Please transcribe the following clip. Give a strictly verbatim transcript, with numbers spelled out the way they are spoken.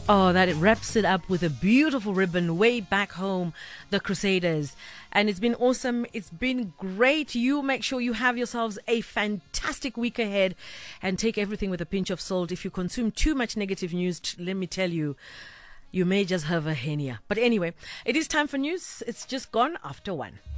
Oh, that it wraps it up with a beautiful ribbon way back home, the Crusaders. And it's been awesome. It's been great. You make sure you have yourselves a fantastic week ahead and take everything with a pinch of salt. If you consume too much negative news, let me tell you, you may just have a hernia. But anyway, it is time for news. It's just gone after one.